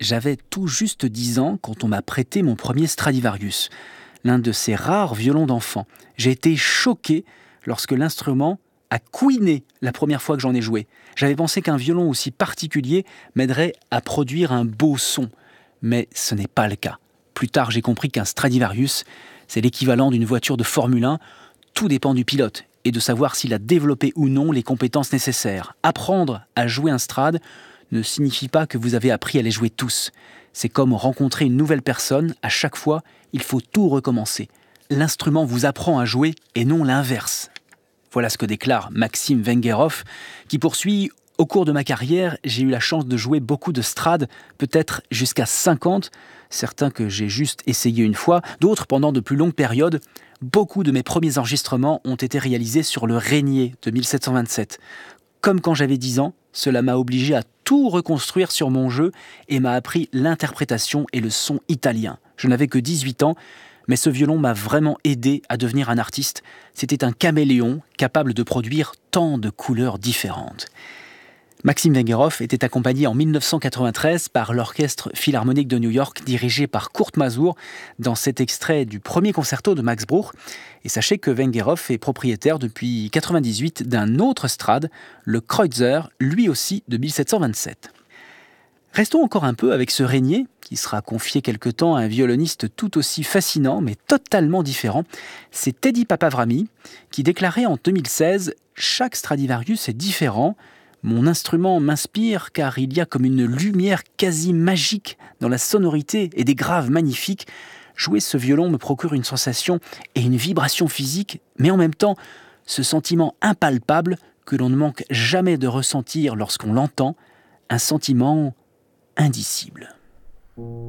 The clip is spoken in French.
J'avais tout juste 10 ans quand on m'a prêté mon premier Stradivarius, l'un de ces rares violons d'enfant. J'ai été choqué lorsque l'instrument a couiné la première fois que j'en ai joué. J'avais pensé qu'un violon aussi particulier m'aiderait à produire un beau son, mais ce n'est pas le cas. Plus tard, j'ai compris qu'un Stradivarius, c'est l'équivalent d'une voiture de Formule 1. Tout dépend du pilote et de savoir s'il a développé ou non les compétences nécessaires. Apprendre à jouer un Strad ne signifie pas que vous avez appris à les jouer tous. C'est comme rencontrer une nouvelle personne, à chaque fois, il faut tout recommencer. L'instrument vous apprend à jouer et non l'inverse. Voilà ce que déclare Maxime Vengerov, qui poursuit: au cours de ma carrière, j'ai eu la chance de jouer beaucoup de Strad, peut-être jusqu'à 50, certains que j'ai juste essayé une fois, d'autres pendant de plus longues périodes. Beaucoup de mes premiers enregistrements ont été réalisés sur le Régnier de 1727. Comme quand j'avais 10 ans, cela m'a obligé à tout reconstruire sur mon jeu et m'a appris l'interprétation et le son italien. Je n'avais que 18 ans, mais ce violon m'a vraiment aidé à devenir un artiste. C'était un caméléon capable de produire tant de couleurs différentes. Maxime Vengerov était accompagné en 1993 par l'Orchestre Philharmonique de New York, dirigé par Kurt Masur, dans cet extrait du premier concerto de Max Bruch. Et sachez que Vengerov est propriétaire depuis 1998 d'un autre Strad, le Kreutzer, lui aussi de 1727. Restons encore un peu avec ce Régnier, qui sera confié quelque temps à un violoniste tout aussi fascinant, mais totalement différent. C'est Teddy Papavrami, qui déclarait en 2016 « Chaque Stradivarius est différent. Mon instrument m'inspire car il y a comme une lumière quasi magique dans la sonorité et des graves magnifiques. Jouer ce violon me procure une sensation et une vibration physique, mais en même temps, ce sentiment impalpable que l'on ne manque jamais de ressentir lorsqu'on l'entend, un sentiment indicible. »